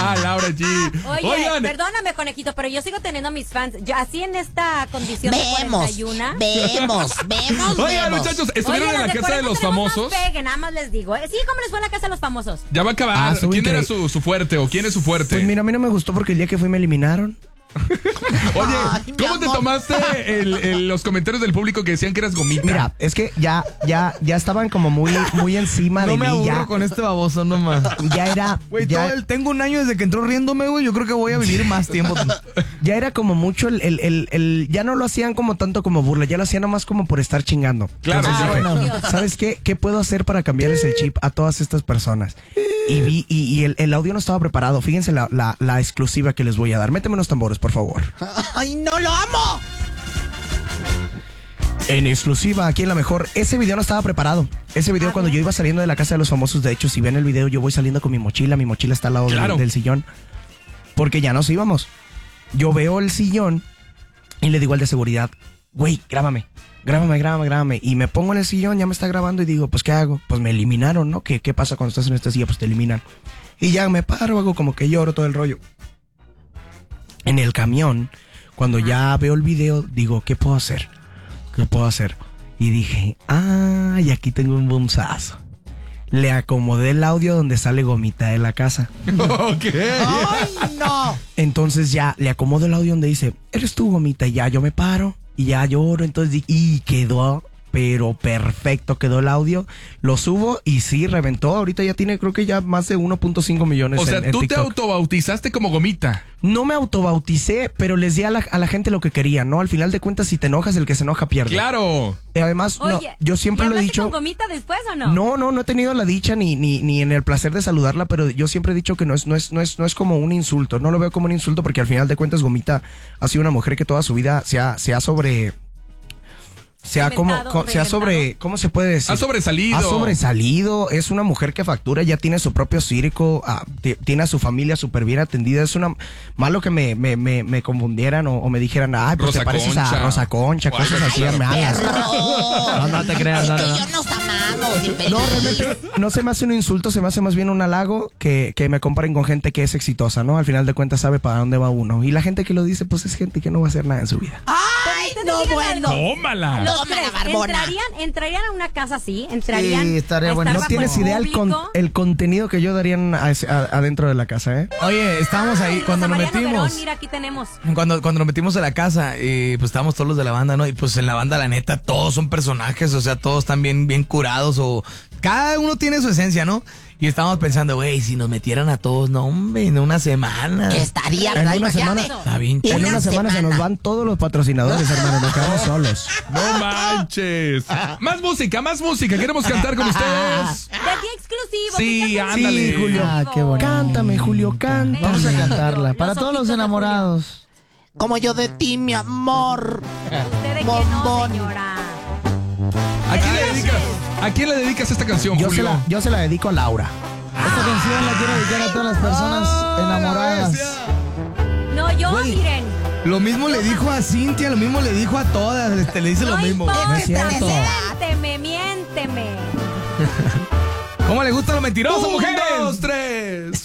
Laura G. Oye, perdóname, conejito, pero yo sigo teniendo a mis fans. Yo, así en esta condición de 41. Vemos. Oigan, muchachos, estuvieron en la casa de los famosos. No peguen, nada más les digo. Sí, ¿cómo les fue en la casa de los famosos? Ya va a acabar. ¿Quién era su fuerte o quién es su fuerte? Pues mira, a mí no me gustó porque el día que fui me eliminaron. Oye, ¿cómo te tomaste los comentarios del público que decían que eras gomita? Mira, es que ya estaban como muy encima de mí. No me aburro ya. con este baboso, no más. Ya era... Güey, tengo un año desde que entró riéndome, güey. Yo creo que voy a vivir más tiempo. Ya era como mucho ya no lo hacían como tanto como burla, ya lo hacían nomás como por estar chingando. Claro. Entonces, ¿sabes qué? ¿Qué puedo hacer para cambiarles el chip a todas estas personas? Y el audio no estaba preparado. Fíjense la exclusiva que les voy a dar. Méteme unos tambores, por favor. ¡Ay, no lo amo! En exclusiva, aquí en La Mejor. Ese video no estaba preparado. Ese video cuando yo iba saliendo de la casa de los famosos, de hecho, si ven el video, yo voy saliendo con mi mochila está al lado del sillón. Porque ya nos íbamos. Yo veo el sillón y le digo al de seguridad, güey, grábame. Y me pongo en el sillón, ya me está grabando y digo, pues, ¿qué hago? Pues me eliminaron, ¿no? ¿Qué pasa cuando estás en esta silla? Pues te eliminan. Y ya me paro, hago como que lloro todo el rollo. En el camión, cuando ya veo el video, digo, ¿qué puedo hacer? Y dije, y aquí tengo un boomsazo. Le acomodé el audio donde sale Gomita de la casa. Ok. ¡Ay, no! Entonces ya le acomodo el audio donde dice, eres tú, Gomita, y ya yo me paro y ya lloro. Entonces y quedó, pero perfecto, quedó el audio. Lo subo y sí, reventó. Ahorita ya tiene, creo que ya más de 1.5 millones. O sea, en tú TikTok. te autobautizaste como Gomita. No me autobauticé, pero les di a la gente lo que quería, ¿no? Al final de cuentas, si te enojas, el que se enoja pierde. Claro. Además, Oye, no, yo siempre lo he dicho. ¿con Gomita después o no? No he tenido la dicha ni en el placer de saludarla, pero yo siempre he dicho que no es como un insulto. No lo veo como un insulto porque al final de cuentas Gomita ha sido una mujer que toda su vida ¿cómo se puede decir? Ha sobresalido. Ha sobresalido, es una mujer que factura, ya tiene su propio circo, tiene a su familia súper bien atendida. Es una malo que me confundieran o me dijeran, pues Rosa te pareces Concha. a Rosa Concha, cosas así malas. No te creas, Es que yo nos amamos, No, realmente no se me hace un insulto, se me hace más bien un halago que me comparen con gente que es exitosa, ¿no? Al final de cuentas sabe para dónde va uno. Y la gente que lo dice, pues es gente que no va a hacer nada en su vida. ¡Ay, no, bueno! Tómala. Los tres, ¿entrarían a una casa así? ¿Entrarían? Sí, estaría bueno. No tienes idea el contenido que yo darían adentro de la casa, ¿eh? Oye, estábamos ahí cuando nos metimos. Mira, aquí tenemos. Cuando nos metimos a la casa, pues estábamos todos los de la banda, ¿no? Y pues en la banda, la neta, todos son personajes, o sea, todos están bien curados, o cada uno tiene su esencia, ¿no? Y estábamos pensando, güey, si nos metieran a todos, no, hombre, en una semana. Estaría En una semana. Está bien En chido. una semana se nos van todos los patrocinadores, hermano, nos quedamos solos. No manches. Más música. Queremos cantar con ustedes. De aquí exclusivo. Sí, fíjate. ándale. Sí, Julio. Qué bonito. Cántame, Julio, canta. Vamos a cantarla. Para Los todos los ojitos de enamorados. Como yo de ti, mi amor. ¿Usted de qué no, Bombón. señora? ¿A quién le dedicas esta canción, Julio? Yo se la dedico a Laura. Esta canción la quiero dedicar a todas las personas enamoradas. No, yo, Güey. miren. Lo mismo le dijo a Cintia, lo mismo le dijo a todas, le dice lo mismo. Importa, No es cierto. miénteme. ¿Cómo le gusta lo mentiroso, mujeres? 1, 2, 3.